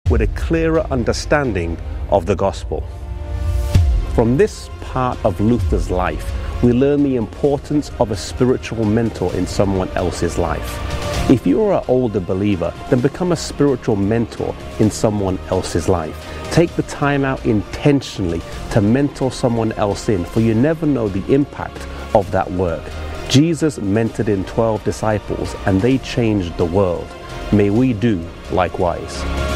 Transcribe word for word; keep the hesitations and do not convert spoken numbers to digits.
with a clearer understanding of the gospel. From this part of Luther's life, we learn the importance of a spiritual mentor in someone else's life. If you are an older believer, then become a spiritual mentor in someone else's life. Take the time out intentionally to mentor someone else in, for you never know the impact of that work. Jesus mentored in twelve disciples and they changed the world. May we do likewise.